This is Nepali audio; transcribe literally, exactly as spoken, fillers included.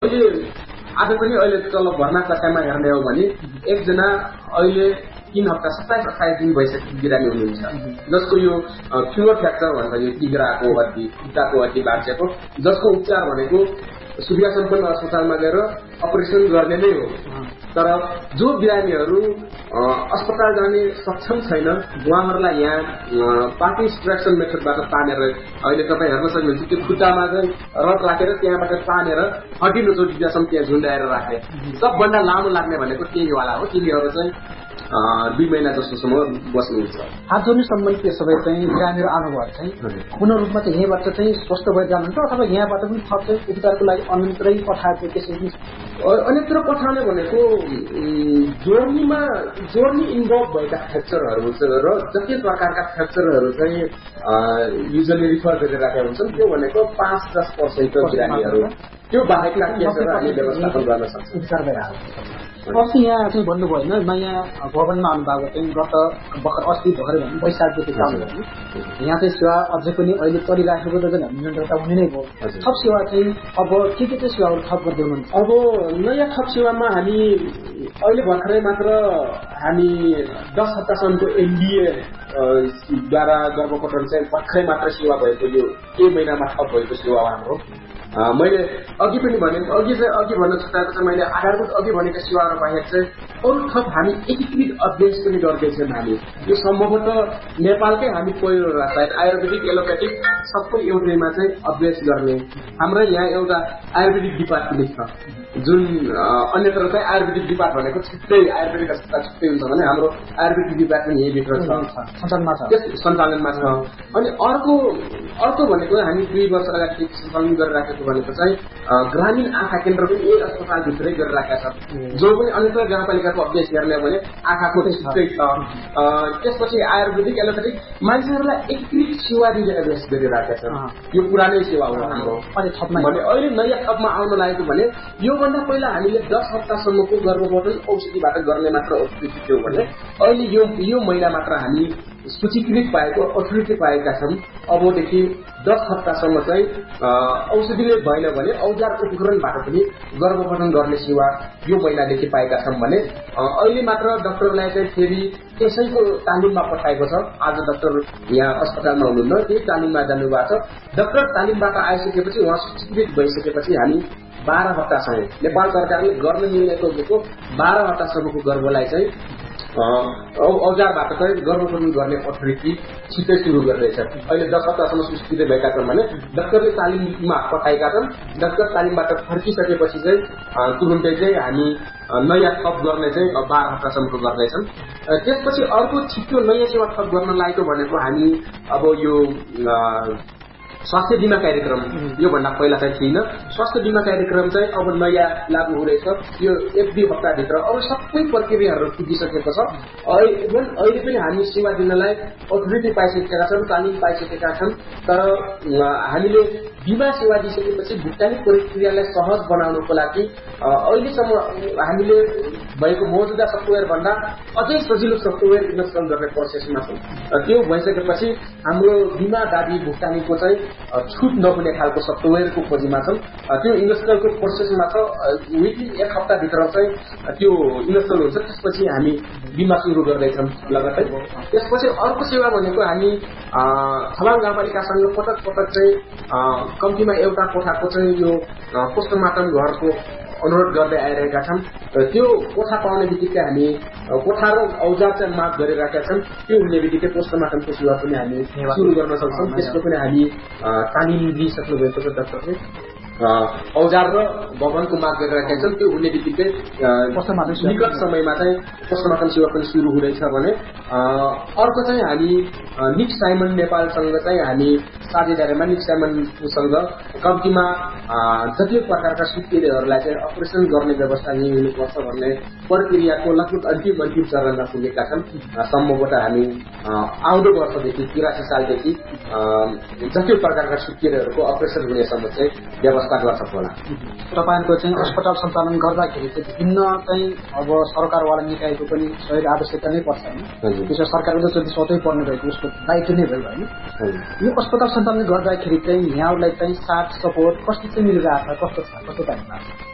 अहिले आज पनि अहिले तल भर्ना कक्षामा हेर्ने हो भने एकजना अहिले तीन हप्ता सत्ताइस अठाइस दिन भइसकेको बिरामी हुनुहुन्छ जसको यो फ्युअर फ्र्याक्चर भन्छ यो तिग्राको हड्डी खुट्टाको हड्डी भाँचिएको जसको उपचार भनेको सुविधा सम्पन्न अस्पतालमा गएर अपरेसन गर्ने नै हो। तर जो बिरामीहरू अस्पताल जाने सक्षम छैन उहाँहरूलाई यहाँ पार्टी एक्सट्र्याक्सन मेथडबाट तानेर अहिले तपाईँ हेर्न सक्नुहुन्छ त्यो खुट्टामा चाहिँ रड राखेर त्यहाँबाट तानेर हड्डी नचोटिदियासम्म त्यहाँ झुन्डाएर राखे। सबभन्दा लामो लाग्ने भनेको टेलीवाला हो। तिनीहरू चाहिँ दुई महिना जस्तोसम्म बस्नुहुन्छ। हात जोड्ने सम्बन्धी सबै चाहिँ बिरामीहरू आउनुभयो चाहिँ पूर्ण रूपमा चाहिँ यहीँबाट चाहिँ स्वस्थ भएर जानुहुन्छ अथवा यहाँबाट पनि थप चाहिँ उपचारको लागि अन्यत्रै पठाएको त्यसरी अन्यत्र पठाउने भनेको जोर्नीमा जोर्नी इन्भल्भ भएका फ्र्याक्चरहरू र जति प्रकारका फ्र्याक्चरहरू चाहिँ युजली रिफर गरेर राखेका हुन्छन् त्यो भनेको पाँच दस वर्षको बिरामीहरू त्यो बाहेकका केसहरू हामी व्यवस्थापन गर्न सक्छौँ। उपचार भइरहेको अस्ति यहाँ चाहिँ भन्नुभयो होइन नयाँ भवनमा आउनुभएको चाहिँ गत भर्खर अस्ति भर्खर भन्नु वैशाख गते आउनुभयो यहाँ चाहिँ सेवा अझै पनि अहिले चलिराखेको त झन् निरन्तरता हुने नै भयो। थप सेवा चाहिँ अब के के चाहिँ सेवाहरू थप गर्दै हुनुहुन्छ? अब नयाँ थप सेवामा हामी अहिले भर्खरै मात्र हामी दस हप्तासम्मको एनडिए द्वारा गर्भपतन चाहिँ भर्खरै मात्र सेवा भएको यो केही महिनामा थप भएको सेवा हाम्रो। मैले अघि पनि भने अघि चाहिँ अघि भन्न छुट्याएको चाहिँ मैले आधारभूत अघि भनेको सेवाहरू बाहेक चाहिँ अरू थप हामी एकीकृत अभ्यास पनि गर्दैछौँ। हामी यो सम्भवतः नेपालकै हामी पहिलो सायद आयुर्वेदिक एलोप्याथिक सबै एउटैमा चाहिँ अभ्यास गर्ने हाम्रो यहाँ एउटा आयुर्वेदिक डिपार्टमेन्ट छ जुन अन्यत्र चाहिँ आयुर्वेदिक डिपार्ट भनेको छुट्टै आयुर्वेदिक अस्पताल छुट्टै हुन्छ भने हाम्रो आयुर्वेदिक डिपार्टमेन्ट यहीँभित्र छ सञ्चालनमा छ त्यस सञ्चालनमा छ। अनि अर्को अर्को भनेको हामी दुई वर्ष अगाडि सञ्चालन गरिराखेको भनेको चाहिँ ग्रामीण आँखा केन्द्र पनि यही अस्पतालभित्रै गरिराखेका छ जो पनि अन्यत्र गाउँपालिकाको अभ्यास हेर्ने भने आँखाको छुट्टै छ। त्यसपछि आयुर्वेदिक एलोप्याथिक मान्छेहरूलाई एकीकृत सेवा दिने अभ्यास गरिराखेका छ। यो पुरानै सेवा हो हाम्रो भने अहिले नयाँ थपमा आउन लागेको भने योभन्दा पहिला हामीले दस हप्तासम्मको गर्भवर्धन औषधिबाट गर्ने मात्र औषधि थियो भने अहिले यो यो महिना मात्र हामी सूचीकृत पाएको अथोरिटी पाएका छौँ। अबदेखि दस हप्तासम्म चाहिँ औषधिले भएन भने औजार उपकरणबाट पनि गर्भवर्धन गर्ने सेवा यो महिनादेखि पाएका छौँ भने अहिले मात्र डाक्टरलाई चाहिँ फेरि त्यसैको तालिममा पठाएको छ। आज डाक्टर यहाँ अस्पतालमा हुनुहुन्न त्यही तालिममा जानुभएको छ। डाक्टर तालिमबाट आइसकेपछि उहाँ सूचीकृत भइसकेपछि हामी बाह्र हप्तासम्म नेपाल सरकारले गर्न निर्णय गरेको बाह्र हप्तासम्मको गर्भलाई चाहिँ औजारबाट चाहिँ गर्भवर्धन गर्ने अथोरिटी छिट्टै सुरु गर्दैछ। अहिले दस हप्तासम्म सूचित भएका छन् भने डाक्टरले तालिममा पठाएका छन्। डाक्टर तालिमबाट फर्किसकेपछि चाहिँ तुरुन्तै चाहिँ हामी नयाँ थप गर्ने चाहिँ बाह्र हप्तासम्मको गर्दैछन्। त्यसपछि अर्को छिटो नयाँ सेवा थप गर्न लागेको भनेको हामी अब यो स्वास्थ्य बीमा कार्यक्रम योभन्दा पहिला चाहिँ थिएन। स्वास्थ्य बीमा कार्यक्रम चाहिँ अब नयाँ लागू हुँदैछ यो एक दुई हप्ताभित्र अब सबै प्रक्रियाहरू पुगिसकेको छ। इभन अहिले पनि हामी सेवा दिनलाई अथोरिटी पाइसकेका छौँ तालिम पाइसकेका छौँ। तर हामीले बीमा सेवा दिइसकेपछि भुक्तानी प्रक्रियालाई सहज बनाउनको लागि अहिलेसम्म हामीले भएको मौजुदा सफ्टवेयर भन्दा अझै सजिलो सफ्टवेयर इन्स्टल गर्ने प्रोसेसमा छौँ। त्यो भइसकेपछि हाम्रो बीमा दाबी भुक्तानीको चाहिँ छुट नहुने खालको सफ्टवेयरको खोजीमा छौँ। त्यो इन्स्टलको प्रोसेसमा छ। विदिन एक हप्ताभित्र चाहिँ त्यो इन्स्टल हुन्छ। त्यसपछि हामी बीमा सुरु गर्दैछौँ लगतै। त्यसपछि अर्को सेवा भनेको हामी छलाङ गाउँपालिकासँग पटक पटक चाहिँ कम्तीमा एउटा कोठाको चाहिँ यो पोस्टमार्टम घरको अनुरोध गर्दै आइरहेका छौँ। त्यो कोठा पाउने बित्तिकै हामी कोठा र औजार चाहिँ माग गरिरहेका छौँ। त्यो हुने बित्तिकै पोस्टमार्टमको सेवा पनि हामी सुरु गर्न सक्छौँ। त्यसको पनि हामी तालिम दिइसक्नु भएको छ डाक्टरले। औजार र भवनको माग गरिरहेका छन्। त्यो हुने बित्तिकै निकट समयमा चाहिँ पोस्टमार्टम सेवा पनि सुरु हुँदैछ भने अर्को चाहिँ हामी निक साइमन नेपालसँग चाहिँ हामी साझेदारीमा निक साइमनसँग कम्तीमा जति प्रकारका सुत्केरीहरूलाई चाहिँ अपरेसन गर्ने व्यवस्था यही हुनुपर्छ भन्ने प्रक्रियाको लगभग अन्तिम अन्तिम चरणमा पुगेका छन्। सम्भवतः हामी आउँदो वर्षदेखि तिरासी सालदेखि जति प्रकारका सुत्केरीहरूको अपरेसन हुनेसम्म चाहिँ व्यवस्था गर्छ होला। तपाईँको चाहिँ अस्पताल सञ्चालन गर्दाखेरि चाहिँ विभिन्न चाहिँ अब सरकारवाला निकायको पनि सहयोग आवश्यकता नै पर्छ होइन। त्यसो सरकारले जति स्वतै पर्ने भएको उसको दायित्व नै भयो होइन। यो अस्पताल सञ्चालन गर्दाखेरि चाहिँ यहाँहरूलाई चाहिँ साथ सपोर्ट कस्तो चाहिँ मिलिरहेको छ कस्तो छ कस्तो टाइममा